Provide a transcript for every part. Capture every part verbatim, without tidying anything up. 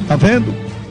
Tá vendo?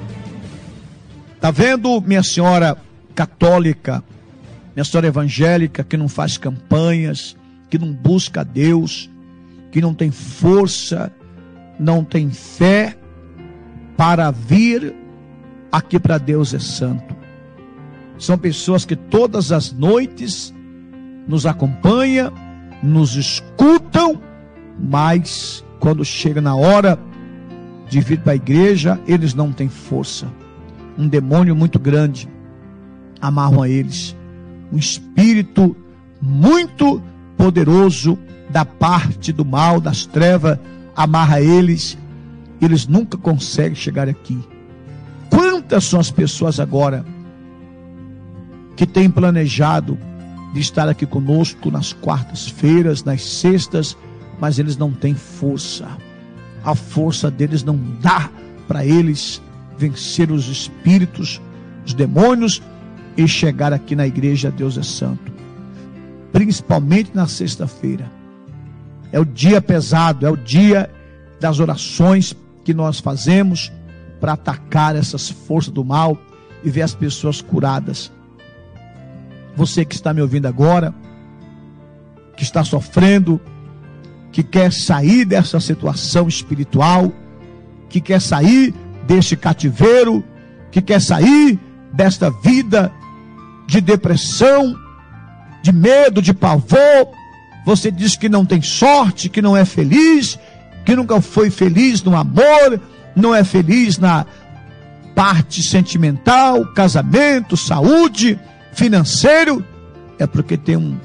Tá vendo, minha senhora católica, minha senhora evangélica, que não faz campanhas, que não busca a Deus, que não tem força, não tem fé para vir aqui para Deus é Santo. São pessoas que todas as noites nos acompanham, nos escutam, mas quando chega na hora de vir para a igreja, eles não têm força. Um demônio muito grande amarram a eles. Um espírito muito poderoso da parte do mal, das trevas, amarra eles. Eles nunca conseguem chegar aqui. Quantas são as pessoas agora que têm planejado de estar aqui conosco nas quartas-feiras, nas sextas, mas eles não têm força. A força deles não dá para eles vencer os espíritos, os demônios e chegar aqui na igreja Deus é Santo. Principalmente na sexta-feira. É o dia pesado, é o dia das orações que nós fazemos para atacar essas forças do mal e ver as pessoas curadas. Você que está me ouvindo agora, que está sofrendo, que quer sair dessa situação espiritual, que quer sair deste cativeiro, que quer sair desta vida de depressão, de medo, de pavor. Você diz que não tem sorte, que não é feliz, que nunca foi feliz no amor, não é feliz na parte sentimental, casamento, saúde, financeiro. É porque tem um,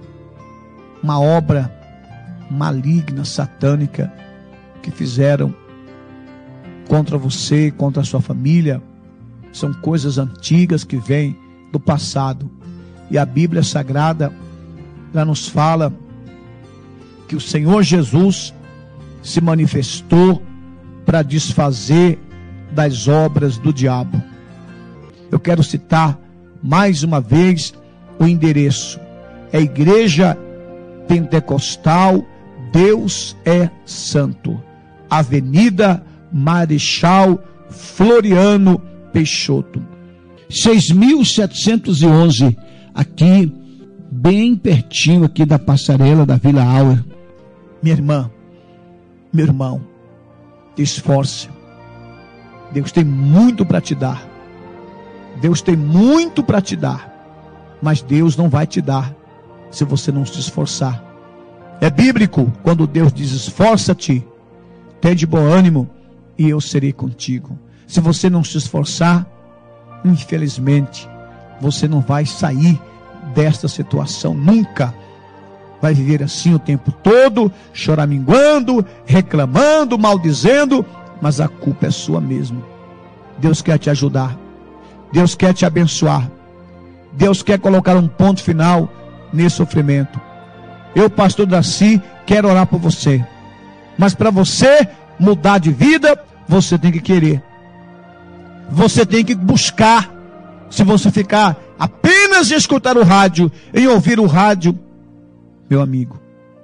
uma obra maligna, satânica, que fizeram contra você, contra a sua família. São coisas antigas que vêm do passado. E a Bíblia Sagrada já nos fala que o Senhor Jesus se manifestou para desfazer das obras do diabo. Eu quero citar mais uma vez o endereço. É a Igreja Pentecostal Deus é Santo, Avenida Marechal Floriano Peixoto, seis mil setecentos e onze, aqui bem pertinho aqui da passarela da Vila Auer. Minha irmã, meu irmão, te esforce. Deus tem muito para te dar. Deus tem muito para te dar. Mas Deus não vai te dar se você não se esforçar. É bíblico quando Deus diz: esforça-te, tem de bom ânimo e eu serei contigo. Se você não se esforçar, infelizmente, você não vai sair desta situação nunca. Vai viver assim o tempo todo, choraminguando, reclamando, maldizendo, mas a culpa é sua mesmo. Deus quer te ajudar. Deus quer te abençoar. Deus quer colocar um ponto final nesse sofrimento. Eu, pastor Darcy, quero orar por você. Mas para você mudar de vida, você tem que querer. Você tem que buscar. Se você ficar apenas em escutar o rádio, em ouvir o rádio, meu amigo,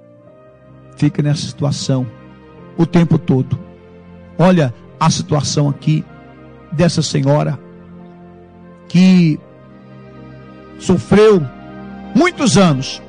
fica nessa situação o tempo todo. Olha a situação aqui dessa senhora que sofreu muitos anos.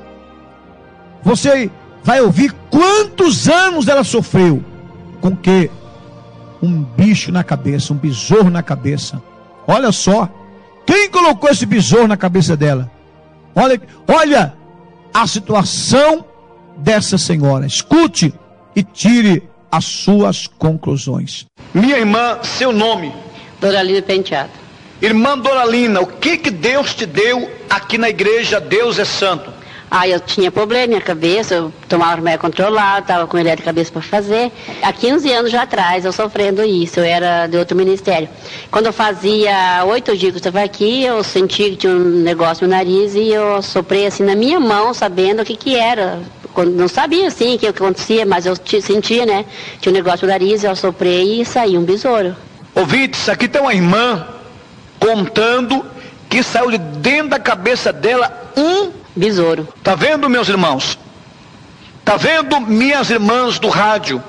Você vai ouvir quantos anos ela sofreu com que um bicho na cabeça, um besouro na cabeça. Olha só, quem colocou esse besouro na cabeça dela? Olha, olha a situação dessa senhora. Escute e tire as suas conclusões. Minha irmã, seu nome? Doralina Penteado. Irmã Doralina, o que que Deus te deu aqui na igreja Deus é Santo? Ah, eu tinha problema na minha cabeça, eu tomava remédio controlado, estava com ideia de cabeça para fazer. Há quinze anos já atrás, eu sofrendo isso, eu era de outro ministério. Quando eu fazia oito dias que eu estava aqui, eu senti que tinha um negócio no nariz e eu soprei assim na minha mão, sabendo o que que era. Não sabia assim o que acontecia, mas eu sentia, né? Tinha um negócio no nariz, eu soprei e saiu um besouro. Ouvintes, aqui tem uma irmã contando que saiu de dentro da cabeça dela um besouro. Tá vendo, meus irmãos? Tá vendo, minhas irmãs do rádio?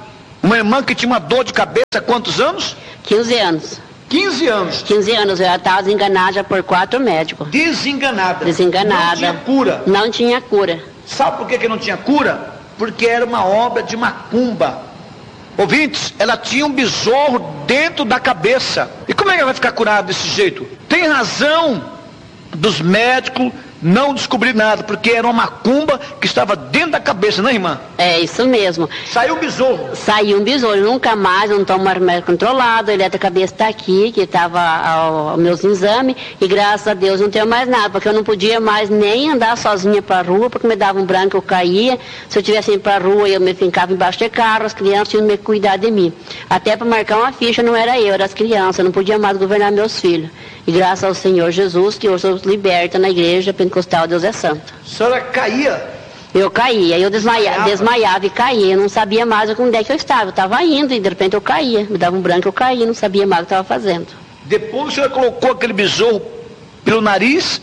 Uma irmã que tinha uma dor de cabeça há quantos anos? quinze anos. quinze anos. quinze anos, eu já estava desenganada já por quatro médicos. Desenganada. Desenganada. Não tinha cura. Não tinha cura. Sabe por que, que não tinha cura? Porque era uma obra de macumba. Ouvintes, ela tinha um besouro dentro da cabeça. E como é que ela vai ficar curada desse jeito? Tem razão dos médicos não descobrir nada, porque era uma macumba que estava dentro da cabeça, né, irmã? É isso mesmo. Saiu o besouro. Saiu um besouro, nunca mais, não tomo mais remédio controlado, a eletrocabeça está aqui, que estava aos meus exames, e graças a Deus não tenho mais nada, porque eu não podia mais nem andar sozinha para a rua, porque me dava um branco, eu caía. Se eu tivesse ido para a rua, eu me ficava embaixo de carro, as crianças tinham que cuidar de mim. Até para marcar uma ficha não era eu, era as crianças, eu não podia mais governar meus filhos. E graças ao Senhor Jesus, que eu sou liberta na igreja pentecostal, Deus é santo. A senhora caía? Eu caía, eu desmaia, desmaiava e caía, eu não sabia mais onde é que eu estava, eu estava indo e de repente eu caía, me dava um branco, eu caía, não sabia mais o que estava fazendo. Depois a senhora colocou aquele besouro pelo nariz,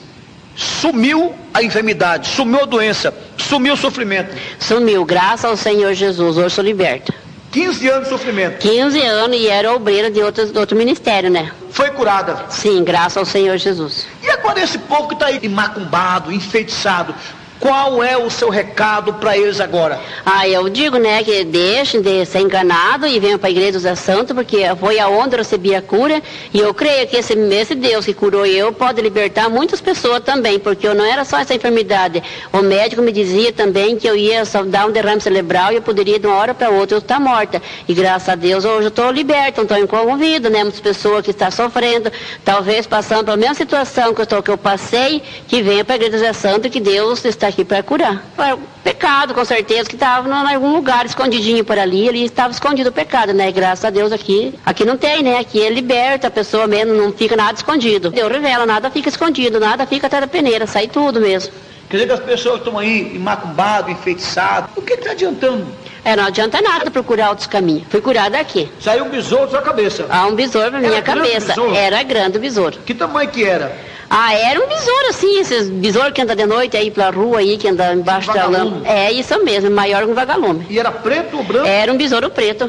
sumiu a enfermidade, sumiu a doença, sumiu o sofrimento. Sumiu, graças ao Senhor Jesus, hoje sou liberta. quinze anos de sofrimento. quinze anos e era obreira de outro, de outro ministério, né? Foi curada. Sim, graças ao Senhor Jesus. E agora esse povo que está aí macumbado, enfeitiçado, qual é o seu recado para eles agora? Ah, eu digo, né, que deixem de ser enganado e venham para a igreja do Zé Santo, porque foi aonde eu recebi a cura, e eu creio que esse, esse Deus que curou eu pode libertar muitas pessoas também, porque eu não era só essa enfermidade. O médico me dizia também que eu ia só dar um derrame cerebral e eu poderia de uma hora para outra eu estar morta. E graças a Deus hoje eu estou liberta, não estou envolvida, né, muitas pessoas que estão sofrendo, talvez passando pela mesma situação que eu, estou, que eu passei, que venha para a igreja do Zé Santo, que Deus está aqui para curar. Foi um pecado, com certeza, que estava em algum lugar escondidinho por ali, ali estava escondido o pecado, né? Graças a Deus aqui, aqui não tem, né? Aqui é liberta, a pessoa mesmo, não fica nada escondido. Deus revela, nada fica escondido, nada fica até da peneira, sai tudo mesmo. Quer dizer que as pessoas estão aí macumbadas, enfeitiçadas, o que está adiantando? É, não adianta nada procurar outros caminhos. Fui curada aqui. Saiu um besouro da sua cabeça? Ah, um besouro na minha cabeça. Era grande o besouro. Que tamanho que era? Ah, era um besouro assim, esses besouros que andam de noite aí pela rua aí, que anda embaixo um da lama. É isso mesmo, maior que um vagalume. E era preto ou branco? Era um besouro preto.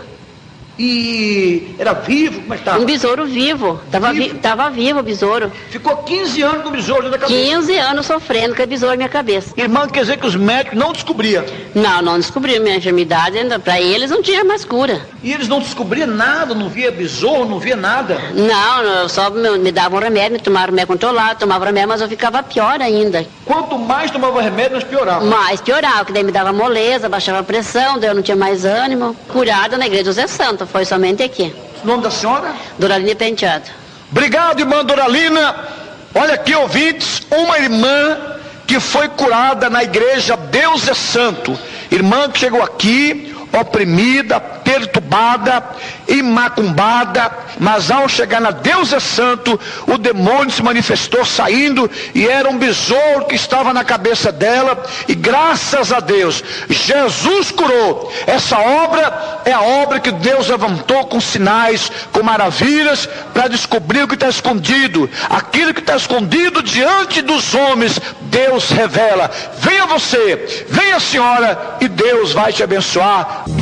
E era vivo? Como é que estava? Um besouro vivo. Tava vivo, vi, tava vivo o besouro. Ficou quinze anos com o besouro dentro da cabeça? quinze anos sofrendo com o besouro na minha cabeça. Irmã, quer dizer que os médicos não descobriam? Não, não descobriram minha enfermidade, ainda para eles não tinha mais cura. E eles não descobriam nada, não via besouro, não via nada? Não, só me, me davam remédio, me tomavam remédio controlado, tomava remédio, mas eu ficava pior ainda. Quanto mais tomava remédio, mais piorava? Mais piorava, que daí me dava moleza, baixava a pressão, daí eu não tinha mais ânimo. Curada na igreja do Zé Santo, foi somente aqui. O nome da senhora? Doralina Penteado. Obrigado, irmã Doralina. Olha aqui, ouvintes, uma irmã que foi curada na igreja Deus é Santo. Irmã que chegou aqui oprimida, perturbada, imacumbada, mas ao chegar na Deus é Santo, o demônio se manifestou saindo, e era um besouro que estava na cabeça dela, e graças a Deus, Jesus curou. Essa obra é a obra que Deus levantou com sinais, com maravilhas, para descobrir o que está escondido. Aquilo que está escondido diante dos homens, Deus revela. Venha você, venha a senhora, e Deus vai te abençoar.